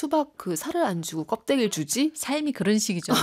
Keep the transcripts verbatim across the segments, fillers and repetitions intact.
수박 그 살을 안 주고 껍데기를 주지? 삶이 그런 식이죠.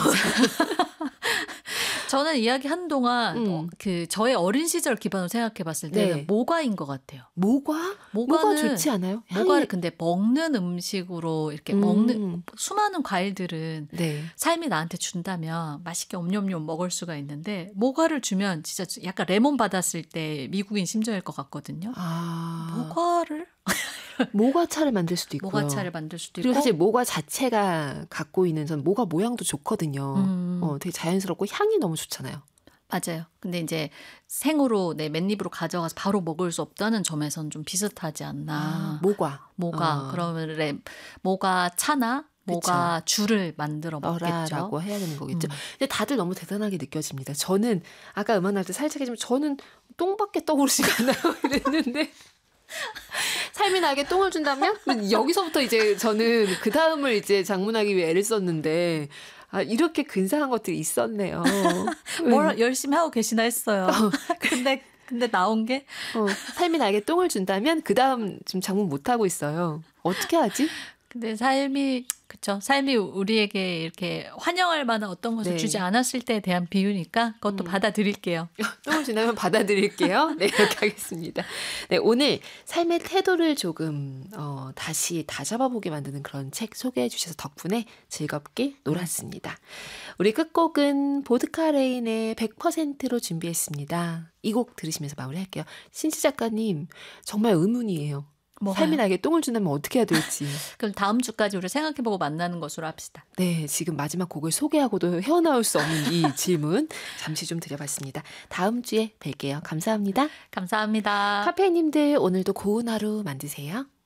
저는 이야기 한동안 음. 어, 그 저의 어린 시절 기반으로 생각해 봤을 때는 네. 모과인 것 같아요. 모과? 모가 모과는 좋지 않아요? 모과를 향이... 근데 먹는 음식으로 이렇게 음. 먹는 수많은 과일들은 네. 삶이 나한테 준다면 맛있게 옴뇸뇸 먹을 수가 있는데 모과를 주면 진짜 약간 레몬 받았을 때 미국인 심정일 것 같거든요. 아. 모과를? 모과차를 만들 수도 있고요. 모과차를 만들 수도 있고. 그리고 사실 모과 자체가 갖고 있는 전 모과 모양도 좋거든요. 음. 어, 되게 자연스럽고 향이 너무 좋잖아요. 맞아요. 근데 이제 생으로 내 맨입으로 가져가서 바로 먹을 수 없다는 점에서는 좀 비슷하지 않나. 아, 모과. 모과. 어. 그러면 레, 모과 차나 모과 주를 만들어 먹겠죠. 라고 해야 되는 거겠죠. 음. 근데 다들 너무 대단하게 느껴집니다. 저는 아까 음악 나올 때 살짝 했지만 저는 똥밖에 떠오르지가 않아요. 이랬는데 삶이 나에게 똥을 준다면 여기서부터 이제 저는 그 다음을 이제 장문하기 위해 애를 썼는데 아, 이렇게 근사한 것들이 있었네요. 뭘 열심히 하고 계시나 했어요. 근데 근데 나온 게 어, 삶이 나에게 똥을 준다면 그 다음 지금 장문 못 하고 있어요. 어떻게 하지? 근데 삶이 그쵸. 삶이 우리에게 이렇게 환영할 만한 어떤 것을 네. 주지 않았을 때에 대한 비유니까 그것도 음. 받아들일게요. 똥을 준다면 받아들일게요. 네, 이렇게 하겠습니다. 네, 오늘 삶의 태도를 조금 어, 다시 다잡아보게 만드는 그런 책 소개해 주셔서 덕분에 즐겁게 놀았습니다. 우리 끝곡은 보드카레인의 백 퍼센트로 준비했습니다. 이 곡 들으시면서 마무리할게요. 신지 작가님 정말 의문이에요. 뭐가요? 삶이 나에게 똥을 준다면 어떻게 해야 될지. 그럼 다음 주까지 우리 생각해보고 만나는 것으로 합시다. 네, 지금 마지막 곡을 소개하고도 헤어나올 수 없는 이 질문 잠시 좀 드려봤습니다. 다음 주에 뵐게요. 감사합니다. 감사합니다. 카페님들 오늘도 고운 하루 만드세요.